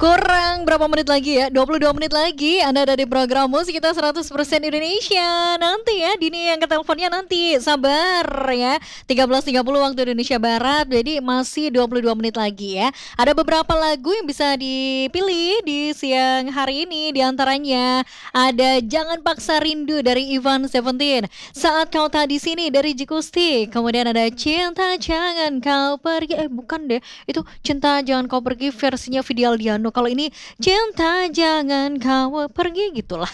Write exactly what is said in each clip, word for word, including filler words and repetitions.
Kurang berapa menit lagi ya? dua puluh dua menit lagi Anda ada di program Musik Kita seratus persen Indonesia. Nanti ya, Dini yang ke teleponnya nanti. Sabar ya. tiga belas tiga puluh waktu Indonesia Barat. Jadi masih dua puluh dua menit lagi ya. Ada beberapa lagu yang bisa dipilih di siang hari ini. Di antaranya ada Jangan Paksa Rindu dari Ivan Seventeen. Saat Kau Tak Di Sini dari Jikusti. Kemudian ada Cinta Jangan Kau Pergi. Eh bukan deh. Itu Cinta Jangan Kau Pergi versinya Vidial Diano. Kalau ini Cinta Jangan Kau Pergi gitulah.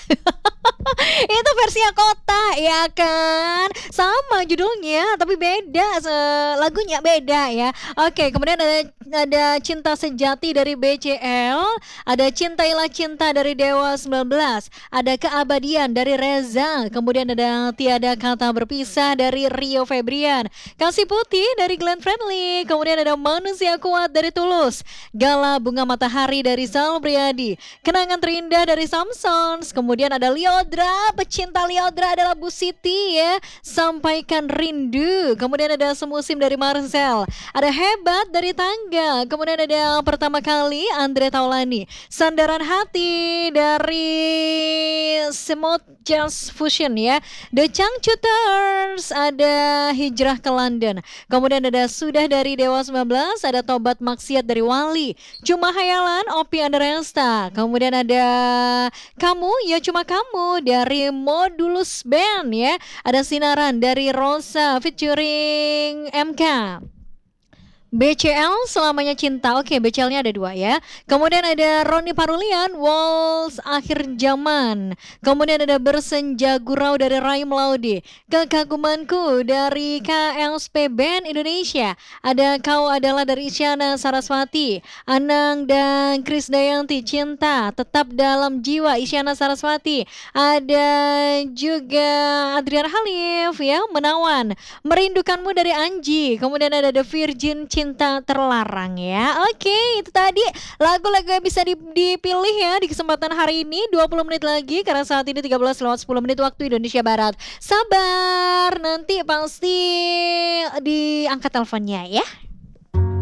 Itu versinya Kota ya kan. Sama judulnya tapi beda, lagunya beda ya. Oke, kemudian ada ada Cinta Sejati dari B C L, ada Cintailah Cinta dari Dewa sembilan belas, ada Keabadian dari Reza, kemudian ada Tiada Kata Berpisah dari Rio Febrian, Kasih Putih dari Glenn Fredly, kemudian ada Manusia Kuat dari Tulus, Gala Bunga Matahari dari Sal Priadi, Kenangan Terindah dari Samsons, kemudian ada Liodra, pecinta Liodra adalah Bu Siti ya, Sampaikan Rindu, kemudian ada Semusim dari Marcel, ada Hebat dari Tangga, kemudian ada Pertama Kali Andre Taulani, Sandaran Hati dari Smooth Jazz Fusion ya, The Changcuters, ada Hijrah ke London, kemudian ada Sudah dari Dewa sembilan belas, ada Tobat Maksiat dari Wali, Cuma Hayalan Opi Andresta, kemudian ada Kamu Ya Cuma Kamu dari Modulus Band ya, ada Sinaran dari Rosa featuring M K. B C L Selamanya Cinta. Oke, B C L-nya ada dua ya. Kemudian ada Roni Parulian, Waltz Akhir Zaman. Kemudian ada Bersenja Gurau dari Raim Laude, Kekagumanku dari K S P Band Indonesia. Ada Kau Adalah dari Isyana Saraswati, Anang dan Krisdayanti, Cinta Tetap Dalam Jiwa Isyana Saraswati. Ada juga Adrian Halif ya, Menawan, Merindukanmu dari Anji. Kemudian ada The Virgin, Cinta Terlarang ya. Oke, itu tadi lagu-lagu yang bisa dipilih ya di kesempatan hari ini. Dua puluh menit lagi karena saat ini tiga belas lewat sepuluh menit waktu Indonesia Barat. Sabar, nanti pasti diangkat teleponnya ya.